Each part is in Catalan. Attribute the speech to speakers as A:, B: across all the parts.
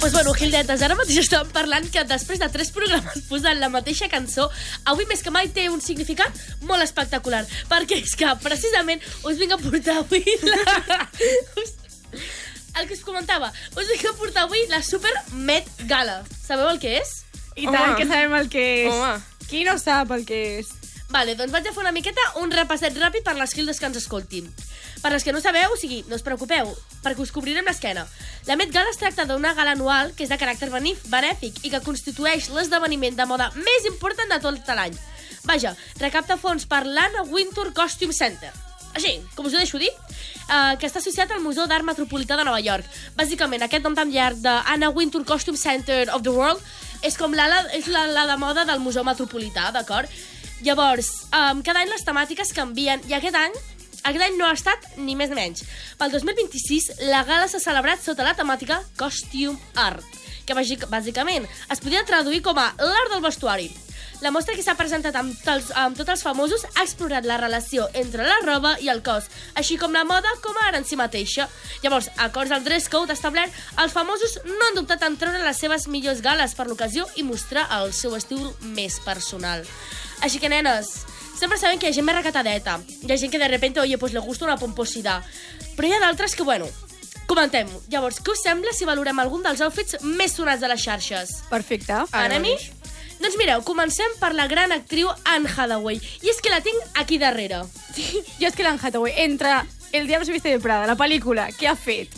A: Doncs bueno, Gildetes, ara mateix estàvem parlant que després de 3 programes posant la mateixa cançó, avui més que mai té un significat molt espectacular, perquè és que precisament us vinc a portar avui el que us comentava, us vinc a portar avui la Super Met Gala. Sabeu el que és?
B: I tant que sabem el que és.
C: Home.
B: Qui no sap el que és?
A: Vale, doncs vaig a fer una miqueta un repasset ràpid per les Gildes que ens escoltin. Per les que no sabeu, o sigui, no us preocupeu, perquè us cobrirem l'esquena. La Met Gala es tracta d'una gala anual que és de caràcter benèfic i que constitueix l'esdeveniment de moda més important de tot l'any. Vaja, recapta fons per l'Anna Wintour Costume Center. Així, com us ho deixo dir, que està associat al Museu d'Art Metropolità de Nova York. Bàsicament, aquest nom tan llarg d'Anna Wintour Costume Center of the World és com l'ala de moda del Museu Metropolità, d'acord? Llavors, cada any les temàtiques canvien i aquest any no ha estat ni més ni menys. Pel 2026, la gala s'ha celebrat sota la temàtica Costume Art, que bàsicament es podia traduir com a l'art del vestuari. La mostra que s'ha presentat amb tots els famosos ha explorat la relació entre la roba i el cos, així com la moda com a art en si mateixa. Llavors, acords al dress code establert, els famosos no han dubtat en treure les seves millors gales per l'ocasió i mostrar el seu estil més personal. Així que, nenes, sempre sabem que hi ha gent més recatadeta. Hi ha gent que de repente, oye, pues le gusta una pomposidad. Però hi ha d'altres que, bueno, comentem-ho. Llavors, què us sembla si valorem algun dels outfits més sonats de les xarxes?
B: Perfecte.
A: Anem-hi? Doncs mireu, comencem per la gran actriu Anne Hathaway. I és que la tinc aquí darrere.
B: Jo és que l'Anne Hathaway, entre El Diablo se viste de Prada, la pel·lícula que ha fet,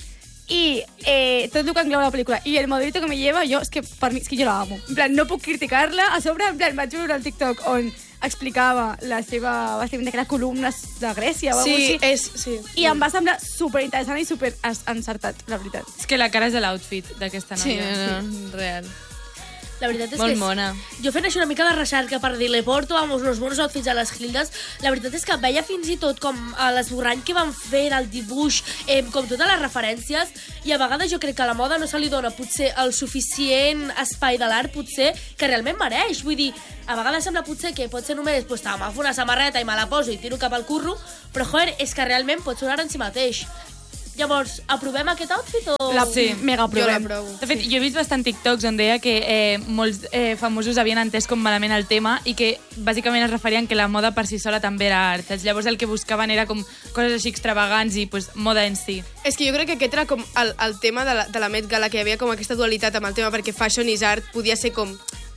B: i tot el que engloba la pel·lícula, i el modelito que me lleva, jo, és que per mi, és que jo la amo. En plan, no puc criticar-la. A sobre, en plan, vaig veure el TikTok on explicava la seva, bàsicament, que era columnes de Grècia o alguna cosa així.
C: Sí.
B: I em va semblar superinteressant i super encertat, la veritat.
D: És que la cara és de l'outfit d'aquesta
C: Sí,
D: noia.
C: no, real.
A: La veritat és
D: Molt
A: que
D: mona.
A: Jo fent així una mica de recerca per dir, le porto uns bons outfits a les Gildes, la veritat és que veia fins i tot com l'esborrany que van fer del dibuix, com totes les referències, i a vegades jo crec que a la moda no se li dona potser el suficient espai de l'art, potser, que realment mereix. Vull dir, a vegades sembla potser que pot ser només, pues, m'agafo una samarreta i me la poso i tiro cap al curro, però, joder, és que realment pot ser un art en si mateix. Llavors, aprovem aquest outfit o...?
D: Sí.
B: Mega
C: Jo
B: provem.
C: l'aprovo.
D: De fet, jo he vist bastant TikToks on deia que molts famosos havien entès com malament el tema i que bàsicament es referien que la moda per si sola també era art. Llavors el que buscaven era com coses així extravagants i pues, moda en si.
C: És que jo crec que aquest era com el tema de la Met Gala, que hi havia com aquesta dualitat amb el tema, perquè fashion is art podia ser com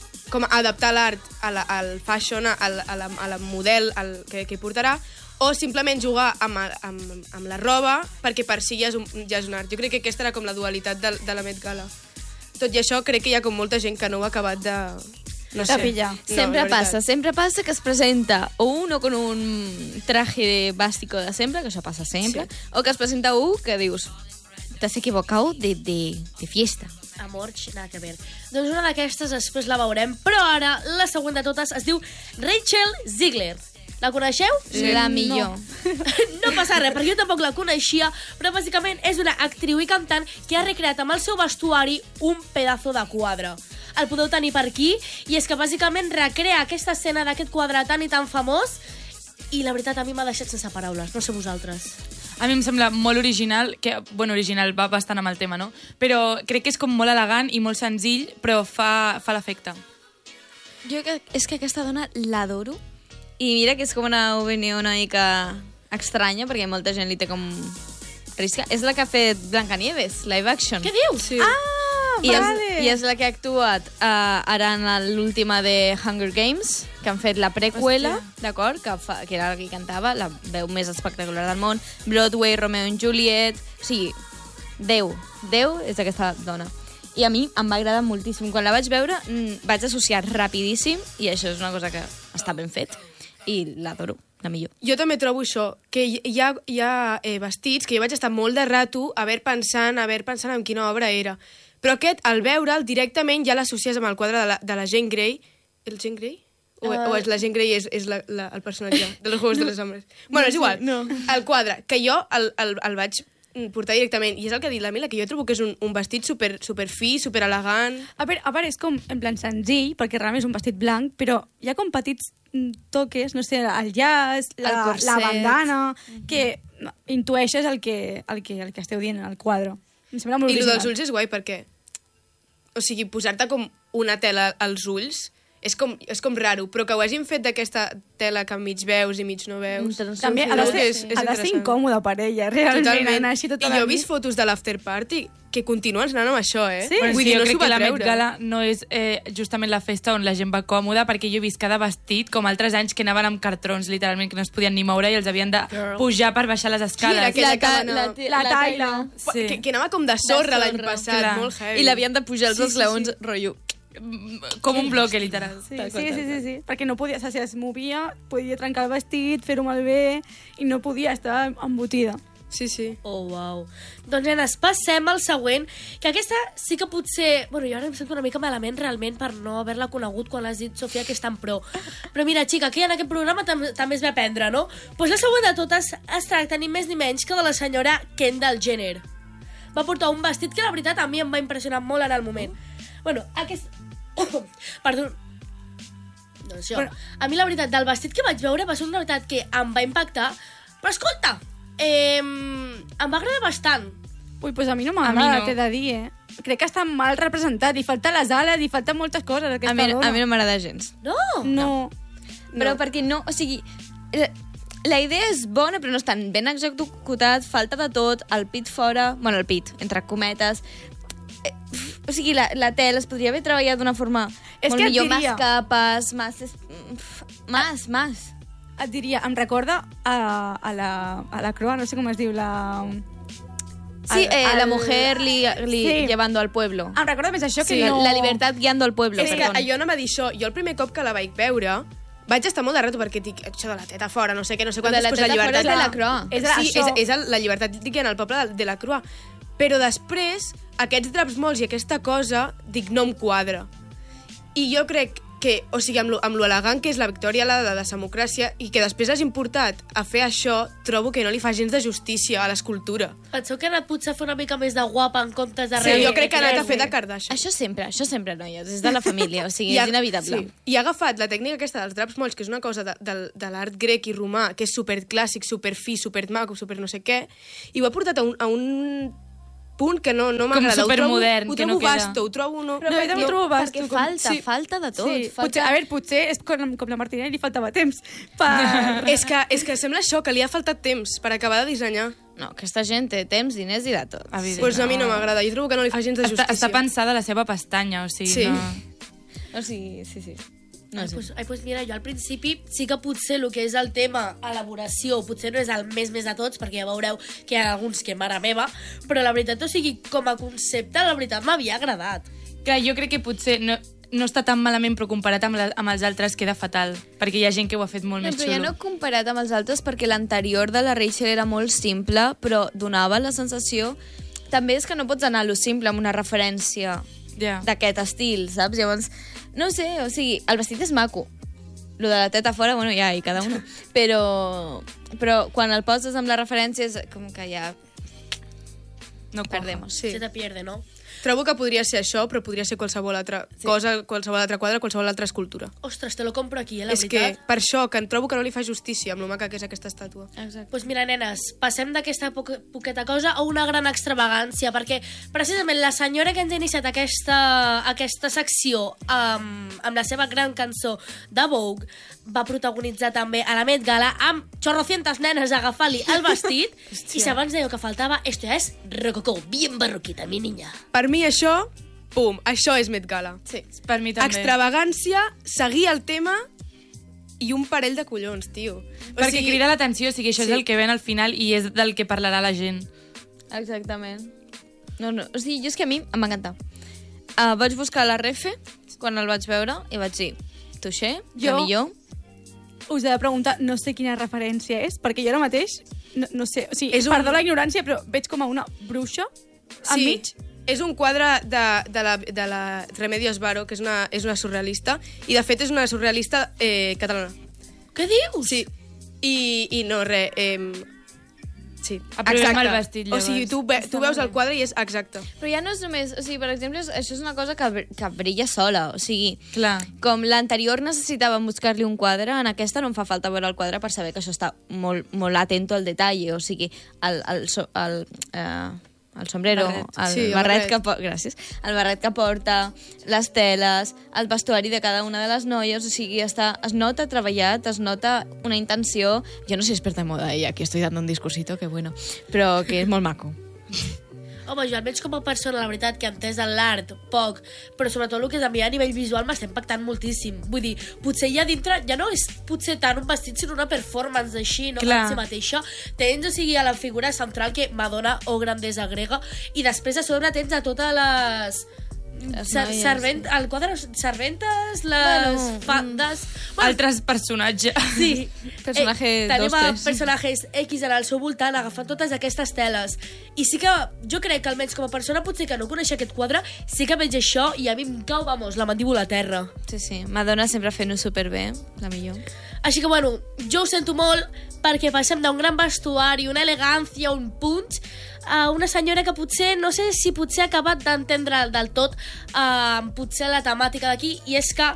C: adaptar l'art al fashion, a la model que portarà, o simplement jugar amb la roba, perquè per si ja és un art. Jo crec que aquesta era com la dualitat de la Met Gala. Tot i això, crec que hi ha com molta gent que no ho ha acabat de... No sé.
B: De pillar.
C: No,
E: Siempre pasa que se presenta o uno con un traje básico de siempre, que eso pasa siempre, o que es presenta uno que dius, t'has equivocado de fiesta.
A: Amor, nada que ver. Doncs una d'aquestes després la veurem, però ara la següent de totes es diu Rachel Ziegler. La coneixeu?
E: La millor.
A: No passa res, perquè jo tampoc la coneixia, però bàsicament és una actriu i cantant que ha recreat amb el seu vestuari un pedazo de quadre. El podeu tenir per aquí, i és que bàsicament recrea aquesta escena d'aquest quadre tan i tan famós, i la veritat a mi m'ha deixat sense paraules, no sé vosaltres.
D: A mi em sembla molt original, que, bueno, original va bastant amb el tema, no? Però crec que és com molt elegant i molt senzill, però fa l'efecte.
E: Jo és que aquesta dona l'adoro, i mira que és com una opinió una mica estranya, perquè molta gent li té com risca. És la que ha fet Blancanieves, live action.
A: Què dius?
C: Sí.
E: I és la que ha actuat ara en l'última de Hunger Games, que han fet la preqüela, d'acord? Que era la que cantava, la veu més espectacular del món. Broadway, Romeo and Juliet... O sigui, Déu és aquesta dona. I a mi em va agradar moltíssim. Quan la vaig veure, vaig associar rapidíssim, i això és una cosa que està ben fet, i l'adoro, la millor.
C: Jo també trobo això, que hi ha vestits que jo vaig estar molt de rato a veure pensant en quina obra era. Però aquest, al veure'l, directament ja l'associes amb el quadre de la Jane Grey. El Jane Grey? O és la Jane Grey és el personatge de los Juegos de los Hombres? Bueno, és igual. No. El quadre, que jo el vaig portar directament. I és el que ha dit la Mila, que jo trobo que és un vestit super fi, super elegant.
B: A veure, és com en plan senzill, perquè realment és un vestit blanc, però hi ha com petits toques, no sé, el llaç, la bandana, que intueixes el que esteu dient en el quadre. Em sembla molt
C: I el
B: original.
C: dels ulls és guai perquè o sigui, posar-te com una tela als ulls és com raro, però que ho hagin fet d'aquesta tela que mig veus i mig no veus...
B: També ha de ser incòmode per ella, realment.
C: Totalment.
B: Anar així tota
C: I jo he vist fotos de l'after party que continuen anant amb això,
B: Sí?
D: Bueno,
C: Vull
D: sí,
C: dir,
D: jo
C: no
D: crec
C: s'ho va
D: que la Met
C: treure.
D: Gala no és justament la festa on la gent va còmoda, perquè jo he vist cada vestit, com altres anys que anaven amb cartrons, literalment, que no es podien ni moure i els havien de pujar per baixar les
C: Qui era
D: escales.
C: aquella que va anar-
B: La Taila.
D: Sí.
C: Que anava com de sorra l'any
E: sorra.
C: passat,
D: Clar.
C: molt heavy.
E: I l'havien de pujar els esglaons, rotllo.
D: Com un bloque, literal.
B: Sí, perquè no podia, si es movia, podia trencar el vestit, fer-ho malbé, i no podia estar embotida.
C: Sí, sí.
A: Oh, uau. Doncs, nenes, passem al següent, que aquesta sí que potser... Bueno, jo ara em sento una mica malament, realment, per no haver-la conegut quan l'has dit, Sofia, que és tan pro. Però mira, xica, aquí en aquest programa també es ve a aprendre, no? Doncs la següent de totes es tracta ni més ni menys que de la senyora Kendall Jenner. Va portar un vestit que, la veritat, a mi em va impressionar molt en el moment. Bueno, aquest... Perdó. Doncs això.
B: Bueno.
A: A mi, la veritat, del vestit que vaig veure va ser una veritat que em va impactar. Però, escolta, em va agradar bastant.
B: Ui, doncs a mi no
D: A mi
B: m'agrada,
D: no.
B: t'he de dir, Crec que està mal representat, i falta les ales, i falta moltes coses, aquesta dona.
E: A mi no m'agrada gens.
A: No?
B: No.
E: Però perquè no, o sigui, la idea és bona, però no és tan ben executat, falta de tot, el pit fora, bueno, el pit, entre cometes. O sigui, la tela es podria haver treballat d'una forma
B: És
E: molt
B: que et
E: millor,
B: diria-
E: més capes, més.
B: Et diria, em recorda a la Croa, no sé com es diu, la...
E: Sí,
B: al-
E: la mujer
B: Sí.
E: llevando al pueblo.
B: Em recorda més això que
E: Sí,
B: no...
E: la libertad guiando al pueblo,
C: És que
E: perdón.
C: jo anava a dir això. Jo el primer cop que la vaig veure vaig estar molt de rato perquè dic, això de la teta fora, no sé què, no sé quant,
E: De la
C: després la
E: teta fora
C: llibertat...
E: és de la Croix.
C: Sí,
B: això.
C: és la llibertat dic, en el poble de la Croix. Però després, aquests draps molts i aquesta cosa, dic, no em quadra. I jo crec que, o sigui, amb lo elegant que és la Victòria la de democràcia i que després hagin portat a fer això, trobo que no li fa gens de justícia a l'escultura.
A: Penseu que ha anat potser a fer una mica més de guapa en comptes de
C: Sí,
A: res?
C: jo crec que ha anat a fer de Kardashian.
E: Això sempre, noies, és de la família, o sigui, és inevitable.
C: Sí. I ha agafat la tècnica aquesta dels draps molls, que és una cosa de l'art grec i romà, que és superclàssic, superfi, supermaco, super no sé què, i ho ha portat a un punt que no m'agrada.
D: supermodern,
C: Ho
D: que
C: trobo
D: no queda.
C: vasto, ho trobo...
B: No, jo també ho trobo vasto.
E: Perquè falta de tot.
B: Sí,
E: Falta...
B: potser és com la Martinelli, li faltava temps per...
C: És que sembla això, que li ha faltat temps per acabar de dissenyar.
E: No, aquesta gent té temps, diners i de tot.
D: Evident.
C: Pues a mi no m'agrada, jo trobo que no li fa gens de justícia.
D: Està pensada la seva pestanya, o sigui...
C: Sí.
D: No...
E: O sigui, sí. No sé.
A: Pues mira, jo al principi sí que potser el que és el tema elaboració potser no és el més de tots, perquè ja veureu que hi ha alguns que mare meva, però la veritat, o sigui, com a concepte, la veritat m'havia agradat.
D: Clar, jo crec que potser no està tan malament, però comparat amb els altres queda fatal, perquè hi ha gent que ho ha fet molt
E: No,
D: més
E: però ja
D: xulo.
E: no comparat amb els altres, perquè l'anterior de la Rachel era molt simple, però donava la sensació... També és que no pots anar a lo simple amb una referència
D: Ja.
E: d'aquest estil, saps? Llavors, no sé, o sigui, el vestit és maco. Lo de la teta fora, bueno, ja, i cada una. Però quan el poses amb les referències, com que ja
D: No
E: perdemos.
C: Sí.
A: Se te pierde, no?
C: Trobo que podria ser això, però podria ser qualsevol altra cosa, qualsevol altre quadre, qualsevol altra escultura.
A: Ostres, te lo compro aquí, la
C: És que
A: veritat.
C: per això, que em trobo que no li fa justícia amb lo maca que és aquesta estàtua.
E: Exacte.
A: Pues mira, nenes, passem d'aquesta poqueta cosa a una gran extravagància, perquè precisament la senyora que ens ha iniciat aquesta secció amb la seva gran cançó de Vogue va protagonitzar també a la Met Gala amb chorrocientas nenes a agafar-li el vestit i si abans dèieu que faltava, esto ja és rococó, bien barroquita, mi niña.
C: Per mi això, pum, això és Met Gala.
E: Sí.
D: Per mi també.
C: Extravagància, seguir el tema i un parell de collons, tio.
D: Perquè crida l'atenció, o sigui, això
C: Sí.
D: és el que ven al final i és del que parlarà la gent.
E: Exactament. No, o sigui, jo és que a mi em va encantar. Vaig buscar la refe quan el vaig veure i vaig dir, touché,
B: Jo-
E: la millor.
B: Us he de preguntar, no sé quina referència és, perquè jo ara mateix, no sé, o sigui,
C: És un-
B: perdó la ignorància, però veig com a una bruixa enmig.
C: És un quadre de la Remedios Varo, que és una surrealista, i de fet és una surrealista catalana.
A: Què dius?
C: Sí. I no, res... sí,
D: Aprovem el vestit,
C: O sigui,
D: llavors.
C: tu veus el quadre i és exacte.
E: Però ja no és només... O sigui, per exemple, això és una cosa que brilla sola. O sigui,
D: Clar.
E: com l'anterior necessitava buscar-li un quadre, en aquesta no em fa falta veure el quadre per saber que això està molt, molt atento al detall. O sigui, el el sombrero,
C: Sí,
E: el
C: el
E: barret
C: barret.
E: gràcies, el barret que porta, les teles, el vestuari de cada una de les noies, o sigui, es nota treballat, es nota una intenció. Jo no soy experta en moda, y aquí estoy dando un discursito, que bueno, però que és molt maco.
A: Home, jo almenys com a persona, la veritat, que he entès en l'art poc, però sobretot el que és a mi a nivell visual m'està impactant moltíssim. Vull dir, potser ja dintre, ja no és potser tant un vestit, sinó una performance així, no?
D: Clar.
A: En si mateixa. Tens, o sigui, a la figura central que Madonna o grandesa grega, i després a sobre tens a totes les... el quadre, serventes, les fandes...
D: Altres personatges.
A: Sí.
E: Personaje
A: tenim
E: 2, 3.
A: personatges X en el seu voltant agafant totes aquestes teles. I sí que jo crec que almenys com a persona potser que no coneixia aquest quadre, sí que veig això i a mi em cau, vamos, la mandíbula a terra.
E: Sí, sí, Madonna sempre fent-ho superbé, la millor.
A: Així que, bueno, jo ho sento molt perquè passem d'un gran vestuari, una elegància, un punch, a una senyora que potser, no sé si potser ha acabat d'entendre del tot potser la temàtica d'aquí, i és que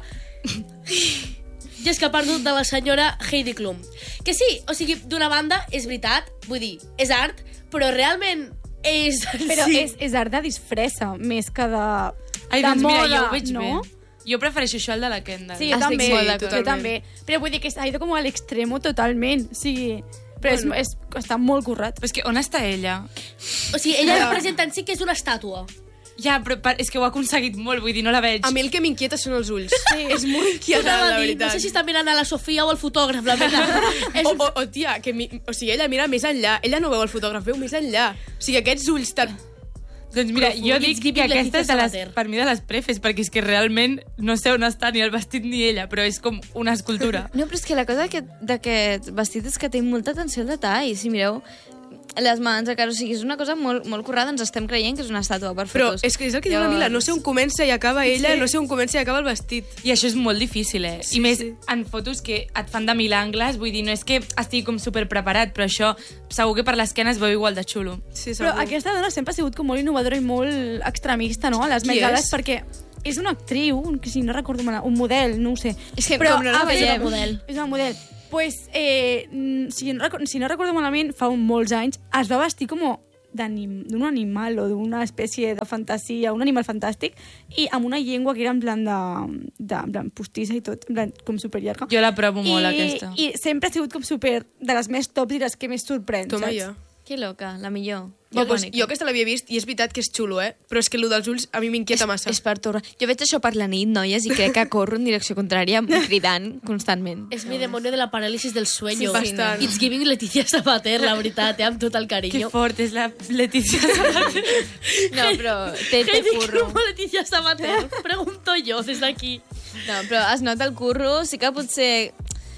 A: ha perdut de la senyora Heidi Klum. Que sí, o sigui, d'una banda, és veritat, vull dir, és art, però realment és...
B: Però
A: sí.
B: és art de disfressa, més que de...
D: Ai,
B: de
D: doncs mira,
B: moda,
D: jo ho veig
B: no?
D: bé. Jo prefereixo això al de la Kendall.
B: Sí, jo
E: Estic
B: també,
E: molt d'acord.
B: jo també. Però vull dir que ha ido com a l'extremo totalment. Sí, però està molt currat.
D: Però és que on està ella?
A: O sigui, ella representa en si que és una estàtua.
D: Ja, però és que ho ha aconseguit molt, vull dir, no la veig.
C: A mi el que m'inquieta són els ulls. Sí. És molt
A: T'ho
C: inquietant,
A: anava a
C: la
A: dir,
C: veritat.
A: no sé si està mirant a la Sofia o al fotògraf, la veritat.
C: O tia, o sigui, ella mira més enllà. Ella no veu el fotògraf, veu més enllà. O sigui, aquests ulls tan...
D: Doncs mira, jo
A: It's
D: dic
A: giving
D: que aquesta és
A: Letizia Sabater.
D: per mi de les prefes, perquè és que realment no sé on està ni el vestit ni ella, però és com una escultura.
E: No, però és que la cosa d'aquest vestit és que té molta atenció al detall. Si mireu les mans, o sigui, és una cosa molt, molt currada, ens estem creient que és una estàtua per
C: Però
E: fotos.
C: és que és el que diu la Mila, no sé on comença i acaba ella, no sé on comença i acaba el vestit.
D: I això és molt difícil, eh?
C: Sí,
D: I més
C: sí.
D: en fotos que et fan de 1000 angles, vull dir, no és que estigui com superpreparat, però això segur que per l'esquena es veu igual de xulo.
C: Sí,
B: Però
C: segur.
B: aquesta dona sempre ha sigut com molt innovadora i molt extremista, no? A les
C: Qui
B: Met Gales,
C: és?
B: perquè és una actriu, que si no recordo mal, un model, no ho sé.
E: És que
B: Però
E: com no la
B: ha fet-
E: veiem.
B: És una model. Pues, si no recordo malament, fa molts anys, es va vestir com d'un animal o d'una espècie de fantasia, un animal fantàstic, i amb una llengua que era en plan en plan postissa i tot, en plan com superllarga.
D: Jo la provo molt, aquesta.
B: I sempre ha sigut com super de les més tops i les que més sorprèn,
C: Toma
B: saps?
C: ja.
E: Que loca, la millor.
C: Doncs, jo aquesta l'havia vist i és veritat que és xulo, però és que el dels ulls a mi m'inquieta massa.
E: És per torre. Jo veig això per la nit, noies, i crec que corro en direcció contrària cridant constantment.
A: És mi demonio de la parálisis del sueño.
C: Sí, bastant.
A: It's giving Letizia Sabater, la veritat, amb tot el
D: Que
A: carinyo.
D: fort és la Letizia Sabater.
E: No, però té
A: Heidi
E: curro.
A: Klum o Letizia Sabater? Pregunto jo des d'aquí.
E: No, però es nota el curro, sí que potser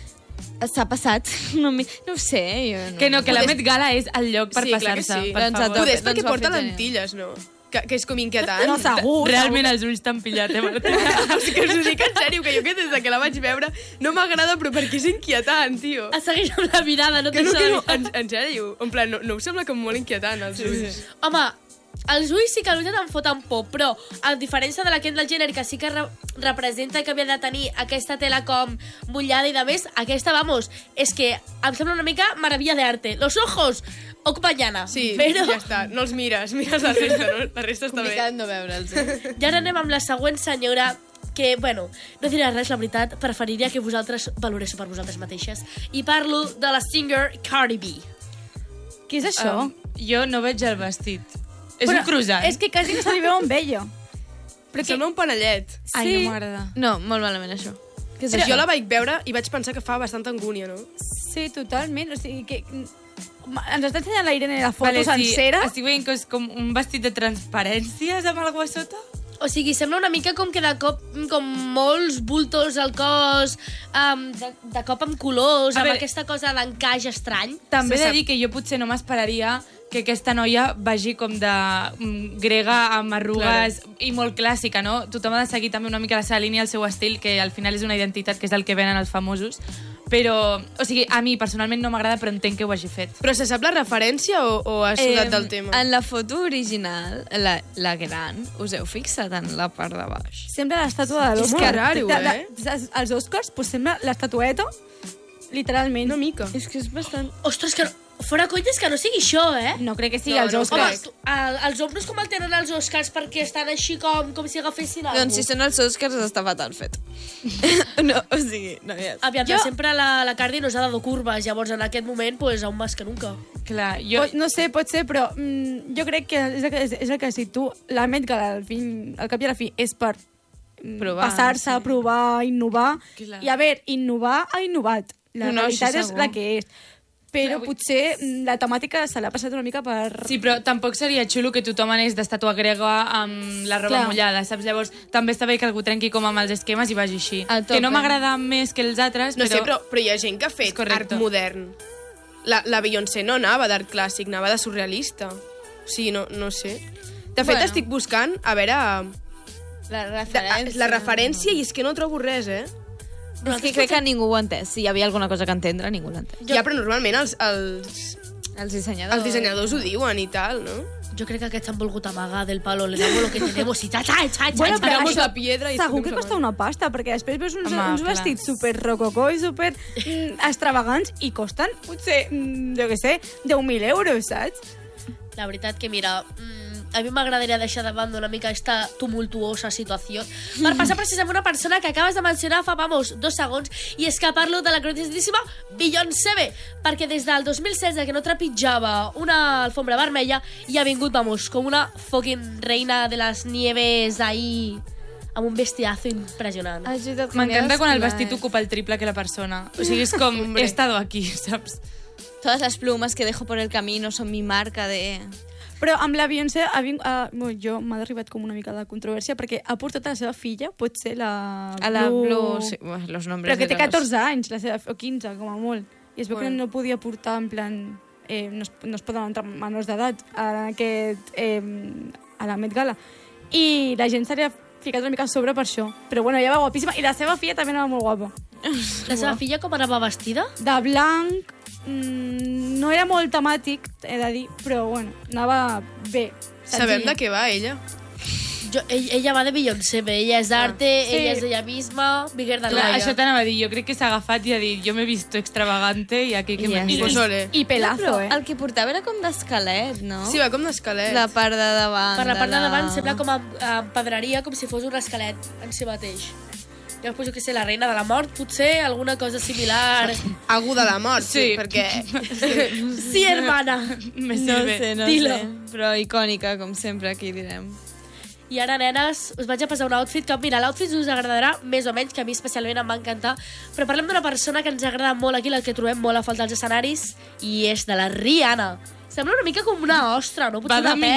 E: s'ha passat. No ho sé, jo no.
D: Que no, que la Met Gala és el lloc per
C: Sí, clar que
D: passar-se,
C: sí.
D: per
E: Doncs a
D: favor.
E: tot.
C: Poder és perquè
E: Doncs ho ha
C: porta
E: fet genial.
C: lentilles, no? Que és com inquietant.
B: No, segur.
D: Realment els ulls t'han pillat, Martina?
C: O sigui, que us ho dic en sèrio, que jo que des que la vaig veure no m'agrada, però perquè és inquietant, tio.
A: Segueix amb la mirada, no
C: Que no,
A: tens
C: en sèrio. En plan, no us sembla com molt inquietant, els ulls?
A: Home, els ulls sí que a mi em foten por, però a diferència de la Kendall Jenner, que sí que representa que havia de tenir aquesta tela com mullada i de més, aquesta, vamos, és que em sembla una mica maravilla de arte. Los ojos, ocupa llana.
C: Sí,
A: però...
C: ja està. No els mires la resta, no? La resta està bé.
E: Complicat no veure'ls.
A: I ara anem amb la següent senyora que, bueno, no diré res, la veritat, preferiria que vosaltres valoréssiu per vosaltres mateixes. I parlo de la singer Cardi B.
B: Què és això?
D: Jo no veig el vestit. És
B: Però
D: un croissant.
B: És que quasi no se li veu amb ella.
C: Però que... Sembla un panellet.
D: Ai,
B: Sí.
D: no m'agrada.
E: No, molt malament, això. Què és
C: Però
E: això?
C: jo la vaig veure i vaig pensar que fa bastanta angúnia, no?
B: Sí, totalment. O sigui que... Ens està ensenyant la Irene la foto sencera.
D: Estic veient que és com un vestit de transparències amb alguna cosa a sota.
A: O sigui, sembla una mica com que de cop, com molts bultos al cos, de cop amb colors,
D: A
A: amb
D: veure,
A: aquesta cosa d'encaix estrany.
D: També he
C: Se
D: de
C: sap.
D: dir que jo potser no m'esperaria que aquesta noia vagi com de grega amb arrugues i molt clàssica, no? Tothom ha de seguir també una mica la seva línia, el seu estil, que al final és una identitat que és el que venen els famosos. Però, o sigui, a mi personalment no m'agrada, però entenc que ho hagi fet.
C: Però se sap la referència o has sudat del tema?
E: En la foto original, la gran, us heu fixat en la part de baix?
B: Sembla l'estàtua de
C: És
B: l'Oscar.
C: molt raro,
B: Els Oscars, pues, sembla l'estatueta, literalment.
C: Una mica.
E: És que és bastant...
A: Ostres, que Fora conyes que no sigui això,
B: No crec que sigui
C: No,
B: els
C: no
B: Oscars.
A: Home, els hombres com el tenen els Oscars perquè estan així com si agafessin alguna
E: Doncs si són els Oscars està fatal fet. No, o sigui, no hi és.
A: Aviam, sempre la Cardi no s'ha dado curves, llavors en aquest moment, pues, aún más que nunca.
D: Clar, jo...
B: No sé, pot ser, però jo crec que és el que si tu la Met Gala al cap i a la fi és per passar-se, provar, innovar.
D: Clar.
B: I a veure, innovar ha innovat. La realitat és la que és. Però potser la temàtica se l'ha passat una mica per...
D: Sí, però tampoc seria xulo que tothom anés d'estàtua grega amb la roba mullada, saps? Llavors, també està bé que algú trenqui com amb els esquemes i vagi així. Que no m'agrada més que els altres,
C: No sé, però hi ha gent que ha fet art modern. La Beyoncé no anava d'art clàssic, anava de surrealista. O sigui, no sé. De fet, estic buscant, a veure... La referència, i és que no trobo res,
E: Però és que crec que ningú ho ha entès. Si hi havia alguna cosa que entendre, ningú l'ha entès.
C: Ja, però normalment els
E: dissenyadors
C: ho diuen i tal, no?
A: Jo crec que aquests han volgut amagar del palo, le damos lo que tenemos i
B: Bueno, però
C: Tiramos
B: això
C: la piedra i...
B: segur que costa una pasta, perquè després veus uns vestits super rococó i super extravagants i costen, potser, jo què sé, 10.000 euros, saps?
A: La veritat que, mira, a mi m'agradaria deixar de banda una mica esta tumultuosa situació per passar precisament una persona que acabes de mencionar fa, 2 segons, i és que parlo de la conegutíssima Beyoncé, perquè des del 2016 que no trepitjava una alfombra vermella i ha vingut, com una fucking reina de les nieves ahí, amb un vestidazo impressionant.
D: M'encanta quan el vestit ocupa el triple que la persona. O sigui, és com, he estado aquí, saps?
E: Todas las plumas que dejo por el camino son mi marca de...
B: Però amb la Beyoncé jo m'ha arribat com una mica de controvèrsia perquè ha portat a la seva filla, pot ser la
E: Blue... Sí, los nombres
B: però que
E: de
B: té 14 anys, o 15, com a molt. I es veu que no podia portar, en plan... no es poden entrar menors d'edat a la Met Gala. I la gent s'ha ficat una mica a sobre per això. Però bueno, ella va guapíssima. I la seva filla també anava molt guapa.
A: La seva filla com anava vestida?
B: De blanc... no era molt temàtic, he de dir, però bueno, anava bé.
C: Sabem de què va, ella?
A: Ella va de Beyoncé, ella és d'arte, ella és ella misma, Bigger than
D: Clar, això t'anava a dir, jo crec que s'ha agafat i ha dit jo m'he visto extravagante i aquí que me mires.
B: I pelazo,
E: El que portava era com d'esquelet, no?
C: Sí, va com d'esquelet.
E: La part de davant.
A: Per la part de davant sembla com amb pedraria, com si fos un esquelet en si mateix. Jo poso que sé, la reina de la mort, potser, alguna cosa similar.
C: Algú de la mort, sí, perquè...
A: Sí, hermana.
E: No sé, però icònica, com sempre, aquí direm.
A: I ara, nenes, us vaig a passar un outfit que, mira, l'outfit us agradarà més o menys, que a mi especialment em va encantar, però parlem d'una persona que ens agrada molt aquí, la que trobem molt a falta als escenaris, i és de la Rihanna. Sembla una mica com una ostra, no? Potser una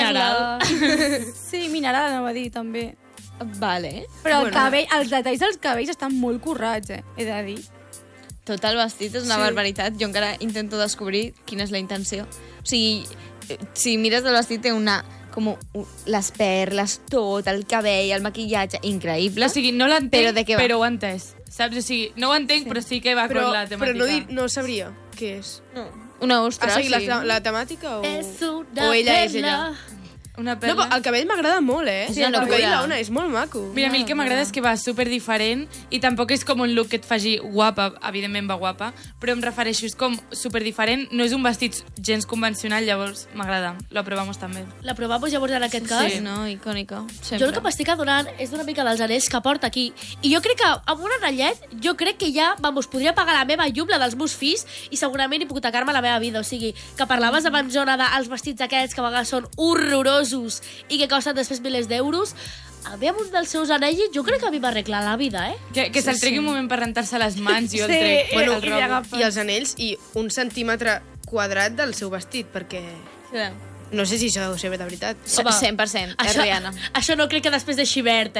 A: perla.
B: Sí, mineral, anava a dir, també.
E: Vale.
B: Però el cabell, els detalls dels cabells estan molt currats, he de dir.
E: Tot el vestit és una barbaritat. Jo encara intento descobrir quina és la intenció. O sigui, si mires el vestit té una... com les perles, tot, el cabell, el maquillatge, increïble.
D: O sigui, no l'entenc,
E: però
D: ho he entès. Saps? O sigui, no ho entenc, però sí que va con la temàtica.
C: Però no sabria què és.
E: No. Una ostra,
C: sí. Ha seguit la temàtica o...
A: O
C: ella és ella?
D: Una
C: No,
D: perla.
C: però el cabell m'agrada molt,
E: Sí, una
C: el cabell
E: locura.
C: d'Ona és molt maco.
D: Mira, a mi el que m'agrada és que va super diferent i tampoc és com un look que et faci guapa, evidentment va guapa, però em refereixo, és com super diferent, no és un vestit gens convencional, llavors m'agrada, lo aprovamos també.
A: L'aprovamos llavors en aquest cas?
E: Sí, no, icònica. Sempre.
A: Jo el que m'estic adonant és una mica dels anells que porta aquí. I jo crec que amb un anellet, jo crec que ja, podria pagar la meva llum, la dels meus fills, i segurament hipotecar-me la meva vida. O sigui, que parlaves abans, Jona, dels vestits aquests que a vegades són horrorosos i que costen després milers d'euros. A mi amb un dels seus anells, jo crec que a mi m'arregla la vida,
D: Que se'l tregui un moment per rentar-se les mans, jo el
B: Sí,
D: trec.
B: bueno,
D: el robo.
C: I els anells i 1 centímetre quadrat del seu vestit, perquè...
E: Sí.
C: No sé si això deu ser de veritat.
E: 100%, és Rihanna.
A: Això no crec que després deixi verd,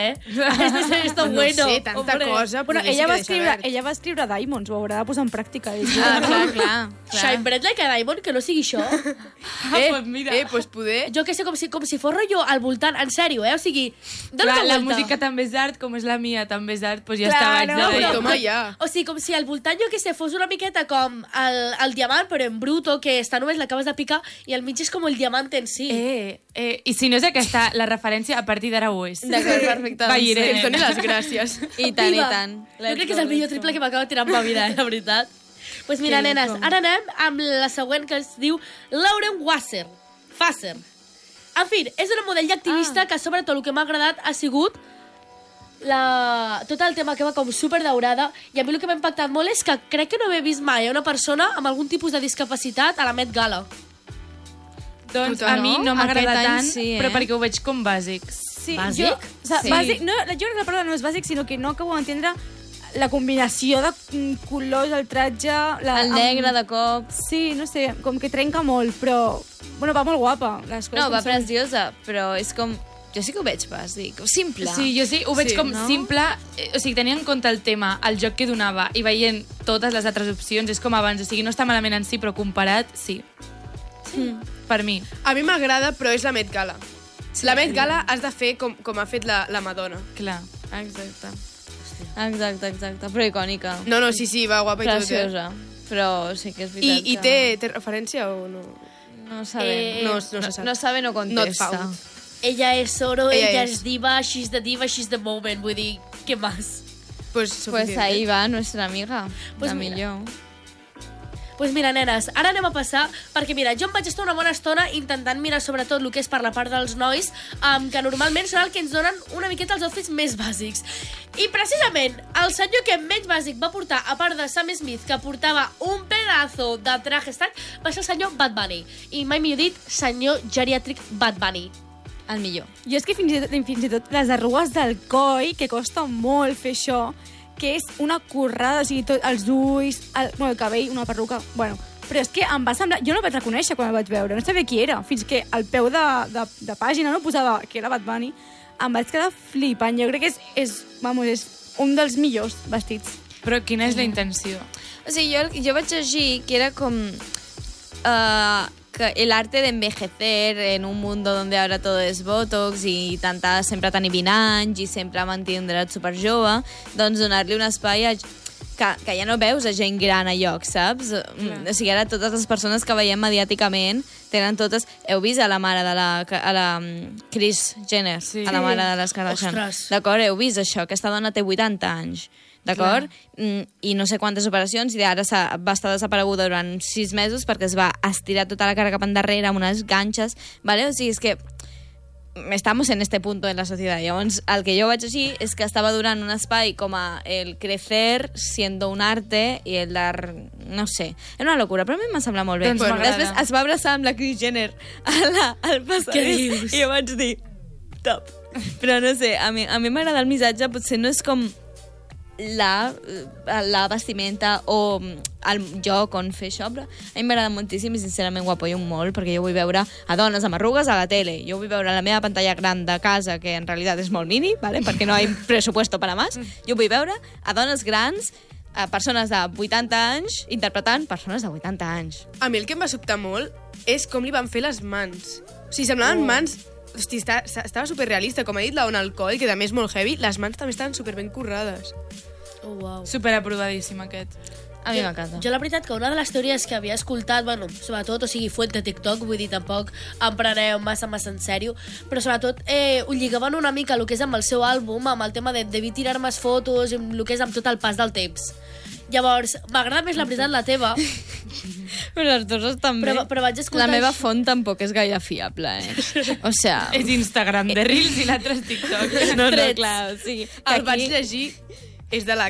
A: Esto
C: No
A: bueno.
C: sé, tanta cosa...
B: Bueno,
C: potser sí que
B: ella va escriure Diamonds, ho haurà de posar en pràctica.
E: Clar.
A: Shine Bread Like a Diamond, que no sigui això.
D: Pues mira.
C: Pues poder...
A: Jo que sé, com si fos rotllo al voltant, en sèrio, O sigui, dona
D: Clar,
A: una
D: la
A: volta.
D: música també és d'art, com és la mia, també és d'art, doncs ja
B: Clar,
D: està, vaig
B: no,
D: de
C: Pues
D: dir.
C: toma ja.
A: O sigui, com si al voltant, jo que sé, fos una miqueta com el diamant, però en bruto, que està només l'acabes de picar, i al mig és com el diamant en si.
D: I si no és aquesta la referència, a partir d'ara ho és.
E: D'acord, perfecte.
D: Va,
C: Que
D: Irene.
C: ens doni les gràcies.
E: I tant, i
A: Viva.
E: tant.
A: Jo crec que és el millor triple que m'acaba tirant per vida, la veritat. Pues mira, nenes, ara anem amb la següent, que es diu Lauren Wasser. Fasser. En fi, és una model i activista que sobretot el que m'ha agradat ha sigut tot el tema que va com super daurada, i a mi el que m'ha impactat molt és que crec que no he vist mai una persona amb algun tipus de discapacitat a la Met Gala.
D: Doncs a mi no m'ha agradat tant,
E: sí,
D: però perquè ho veig com bàsic.
B: Sí,
A: Bàsic?
B: Bàsic, no, jo crec que la paraula no és bàsic, sinó que no acabo d'entendre la combinació de colors, el tratge...
E: El negre de cop.
B: Sí, no sé, com que trenca molt, però... Bueno, va molt guapa. Les coses
E: No,
B: com
E: va
B: són.
E: preciosa, però és com... Jo sí que ho veig bàsic, simple.
D: Sí, jo sí, ho veig com
B: no?
D: simple. O sigui, tenint en compte el tema, el joc que donava i veient totes les altres opcions, és com abans. O sigui, no està malament en si, però comparat, sí. Per mi.
C: A mi m'agrada, però és la Met Gala. La Met Gala has de fer com ha fet la Madonna.
D: Clar.
E: Exacte. Exacte. Però icònica.
C: No, sí, va guapa i tot.
E: Preciosa. Però sí que és veritat
C: I té referència o no?
E: No sabem.
C: No se sap.
E: No sabe, no contesta.
C: Not found.
A: Ella és oro, ella
C: és.
A: és diva, she's the moment, vull dir, què més?
C: Pues
E: Ahí va nuestra amiga.
A: Pues
E: la
A: mira.
E: millor.
A: Pues mira, nenes, ara anem a passar, perquè mira, jo em vaig estar una bona estona intentant mirar sobretot el que és per la part dels nois, que normalment són el que ens donen una miqueta els outfits més bàsics. I precisament, el senyor que menys bàsic va portar, a part de Sam Smith, que portava un pedazo de traje stack, va ser el senyor Bad Bunny. I mai millor dit, senyor geriàtric Bad Bunny.
E: El millor.
B: Jo és que fins i tot les arrugues del coll, que costa molt fer això, que és una currada, o sigui, tot, els ulls, el cabell, una perruca... Bueno, però és que em va semblar... Jo no el vaig reconèixer quan el vaig veure, no sabia qui era, fins que al peu de pàgina no posava que era Bad Bunny, em vaig quedar flipant. Jo crec que és un dels millors vestits.
D: Però quina és la intenció?
E: O sigui, jo vaig llegir que era com... que el arte de envejecer en un mundo donde ahora todo es botox i intentar sempre tenir 20 anys i sempre mantindre't super jove, doncs donar-li un espai que ja no veus a gent gran a lloc, saps? O sigui, ara totes les persones que veiem mediàticament tenen totes... Heu vist a la mare de la Kris Jenner,
D: sí.
E: A la mare de les Kardashian.
A: Ostres.
E: D'acord? Heu vist això? Aquesta dona té 80 anys. D'acord? I no sé quantes operacions, i ara va estar desapareguda durant 6 mesos perquè es va estirar tota la cara cap endarrere amb unes ganxes, ¿vale? O sigui, és que estamos en este punto en la sociedad. Llavors, el que jo vaig així és que estava donant un espai com a el crecer siendo un arte i el dar... No sé, era una locura, però a mi m'ha semblat molt bé.
D: Doncs m'agrada.
E: Després es va abraçar amb la Kris Jenner al passadís.
A: Què dius?
E: I jo vaig dir, top. Però no sé, a mi m'agrada el missatge, potser no és com la vestimenta o el lloc on fer això, però a mi m'agrada moltíssim i sincerament ho apoyo molt, perquè jo vull veure a dones amb arrugues a la tele, jo vull veure la meva pantalla gran de casa, que en realitat és molt mini, ¿vale? Perquè no hi ha presupuesto para más, jo vull veure a dones grans, a persones de 80 anys interpretant persones de 80 anys.
C: A mi el que em va sobtar molt és com li van fer les mans. O sigui, semblaven mans... Hosti, estava superrealista. Com ha dit la Ona al coll, que també és molt heavy, les mans també estaven superben currades.
A: Oh, wow.
D: Superaprovadíssim, aquest.
E: A mi m'encanta.
A: Jo la veritat que una de les teories que havia escoltat, bueno, sobretot, o sigui, fuente TikTok, vull dir, tampoc em preneu massa en sèrio, però sobretot ho lligaven una mica el que és amb el seu àlbum, amb el tema de devia tirar més fotos, amb el que és amb tot el pas del temps. Llavors, m'agrada més la veritat la teva,
E: Però les dues estan bé.
A: però vaig escoltar...
E: La meva font tampoc és gaire fiable, O sea...
D: És Instagram de Reels i l'altre és TikTok.
E: No, clar, o sigui...
C: El vaig llegir, és de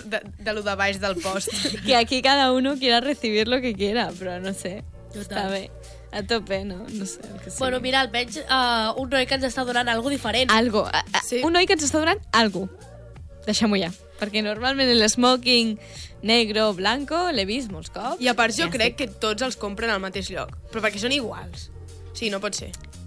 C: lo de baix del post.
E: Que aquí cada uno quiera recibir lo que quiera, però no sé.
A: Total.
E: Està bé. A tope, no? No sé. El que sigui.
A: Bueno, mira, almenys un noi que ens està donant algo diferent.
E: Algo.
C: Sí.
E: Un noi que ens està donant algo. Deixem-ho ja. Perquè normalment el smoking negro o blanco l'he vist molts cops.
C: I a part jo crec que tots els compren al mateix lloc. Però perquè són iguals. Sí, no pot ser.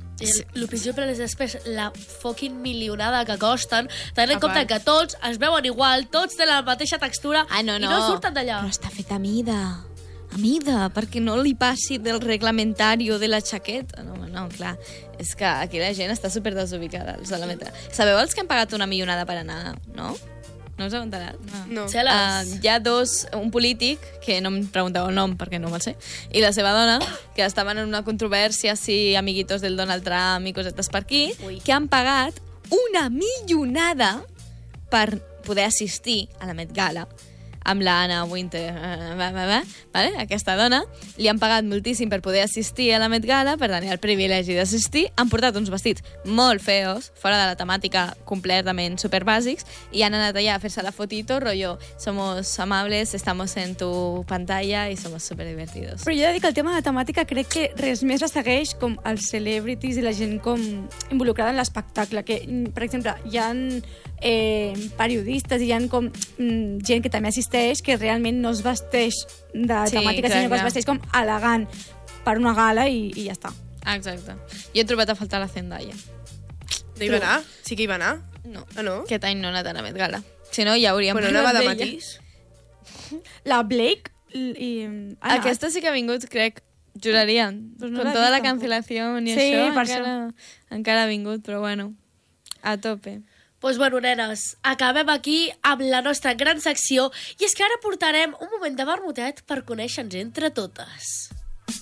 A: El pitjor per les després, la fucking milionada que costen, tenint en
C: A
A: compte
C: part.
A: que tots es veuen igual, tots tenen la mateixa textura
E: Ah, no, no.
A: i no surten d'allà.
E: Però està fet a mida. A mida, perquè no li passi del reglamentari de la xaqueta. No, clar. És que aquí la gent està super desubicada. Els de la meta. Sabeu els que han pagat una milionada per anar, no? No us heu enterat?
C: No.
A: Celes.
E: Hi ha un polític, que no em pregunteu el nom perquè no me'l sé, i la seva dona, que estaven en una controvèrsia, sí, amiguitos del Donald Trump i cosetes per aquí,
A: Ui.
E: que han pagat una milionada per poder assistir a la Met Gala amb la Anna Winter, vale? Aquesta dona, li han pagat moltíssim per poder assistir a la Met Gala, per tenir el privilegi d'assistir, han portat uns vestits molt feos, fora de la temàtica completament superbàsics, i han anat allà a fer-se la fotito, rotllo, somos amables, estamos en tu pantalla i somos superdivertidos.
B: Però jo he de dir que el tema de la temàtica crec que res més la segueix com els celebrities i la gent com involucrada en l'espectacle, que, per exemple, hi ha periodistes i hi ha com gent que també assisteix que realment no es vesteix de temàtica, sinó que es vesteix com elegant per una gala i ja està.
E: Exacte. Jo he trobat a faltar la Zendaya.
C: No hi va anar? Sí que hi va anar?
E: No.
C: Ah, no?
E: Aquest any no ha anat a la Met Gala. Si no, ja hauríem
C: Bueno, anava de
E: d'ella.
C: matís.
B: La Blake...
E: Aquesta sí que ha vingut, crec, juraria.
B: Pues no
E: Con
B: l'he
E: toda la
B: vist tampoc.
E: cancelación i
B: Sí,
E: això,
B: per
E: encara ha vingut, però bueno, a tope.
A: Doncs bueno, nenes, acabem aquí amb la nostra gran secció i és que ara portarem un moment de vermutet per conèixer-nos entre totes.